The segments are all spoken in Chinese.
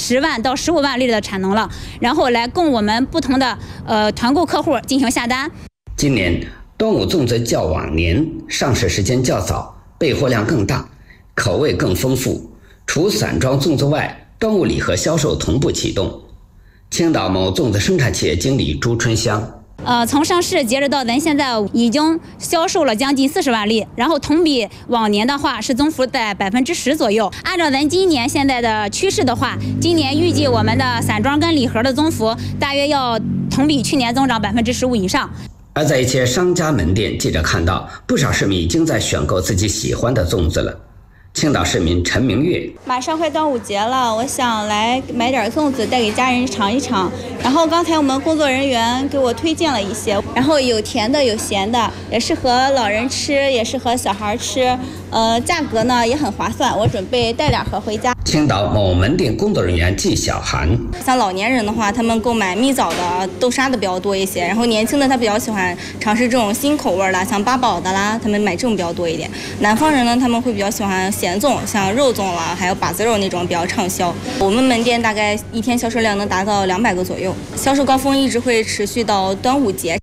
10万到15万粒的产能了，然后来供我们不同的团购客户进行下单。 今年端午粽子较往年上市时间较早，备货量更大，口味更丰富。除散装粽子外，端午礼盒销售同步启动。青岛某粽子生产企业经理朱春香。 从上市截止到咱现在已经销售了将近40万粒，然后同比往年的话是增幅在10%左右。按照咱今年现在的趋势的话，今年预计我们的散装跟礼盒的增幅大约要同比去年增长15%以上。 而在一些商家门店，记者看到不少市民已经在选购自己喜欢的粽子了。青岛市民陈明月， 马上快端午节了，我想来买点粽子带给家人尝一尝。然后刚才我们工作人员给我推荐了一些，然后有甜的有咸的，也适合老人吃，也适合小孩吃。价格呢也很划算，我准备带2盒回家。 青岛某门店工作人员季小涵， 像老年人的话，他们购买蜜枣的、豆沙的比较多一些，然后年轻的他比较喜欢尝试这种新口味啦，像八宝的啦，他们买这种比较多一点。南方人呢，他们会比较喜欢咸粽，像肉粽啦，还有把子肉那种比较畅销。我们门店大概一天销售量能达到200个左右，销售高峰一直会持续到端午节。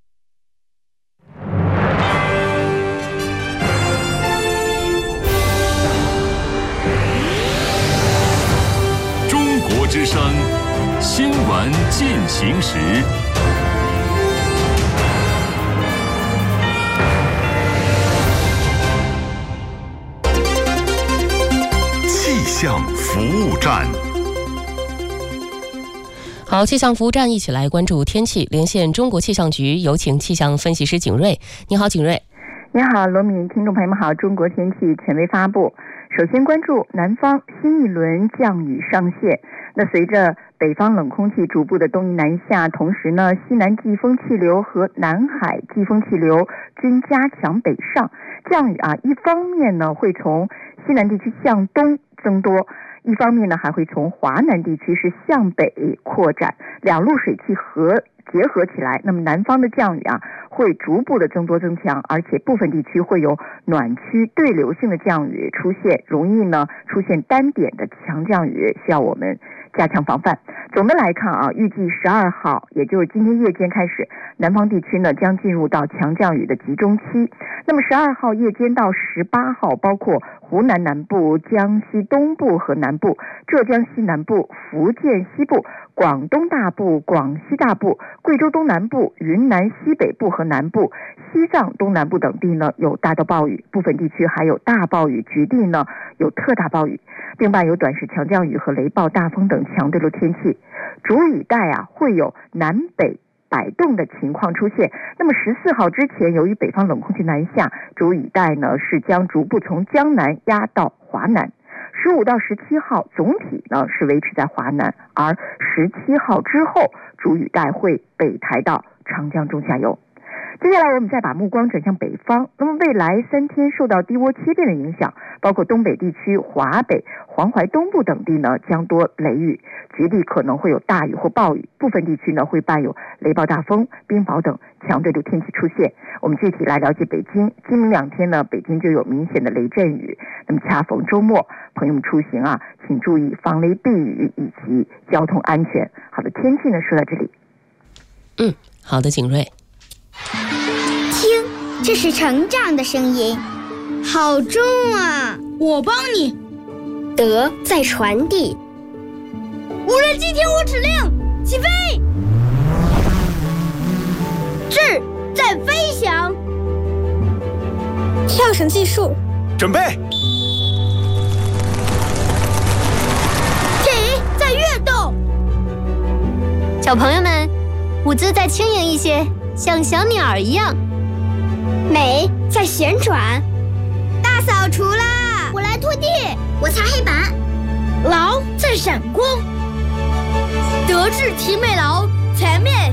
之声新闻进行时，气象服务站。 好，气象服务站一起来关注天气，连线中国气象局，有请气象分析师景瑞。你好，景瑞。 你好，罗敏，听众朋友们好。中国天气权威发布，首先关注南方新一轮降雨上线。那随着北方冷空气逐步的东移南下，同时呢，西南季风气流和南海季风气流均加强北上，降雨一方面呢会从西南地区向东增多，一方面呢还会从华南地区是向北扩展，两路水汽结合起来，那么南方的降雨会逐步的增多增强，而且部分地区会有暖区对流性的降雨出现，容易呢出现单点的强降雨，需要我们加强防范。总的来看预计12号，也就是今天夜间开始，南方地区呢将进入到强降雨的集中期。那么12号夜间到18号，包括湖南南部、江西东部和南部、浙江西南部、福建西部、广东大部、广西大部、贵州东南部、云南西北部和南部、西藏东南部等地呢有大到暴雨，部分地区还有大暴雨，局地呢有特大暴雨，并伴有短时强降雨和雷暴、大风等强对流天气。主雨带会有南北摆动的情况出现。那么14号之前，由于北方冷空气南下，主雨带呢是将逐步从江南压到华南。15到17号总体呢是维持在华南，而17号之后，主雨带会北抬到长江中下游。接下来我们再把目光转向北方，那么未来3天受到低涡切变的影响，包括东北地区、华北、黄淮东部等地呢将多雷雨，局地可能会有大雨或暴雨，部分地区呢会伴有雷暴大风、冰雹等强对流天气出现。我们具体来了解北京，今明2天呢，北京就有明显的雷阵雨，那么恰逢周末，朋友们出行请注意防雷避雨以及交通安全。好的，天气呢说到这里。 好的，景瑞。 听，这是成长的声音，好重啊！ 我帮你。 德在传递。 无人机听我指令，起飞！智在飞翔。 跳绳技术， 准备。 体在跃动。 小朋友们，舞姿再轻盈一些，像小鸟一样。 美在旋转。 大扫除啦！我来拖地， 我擦黑板。 劳在闪光。德智体美劳，全面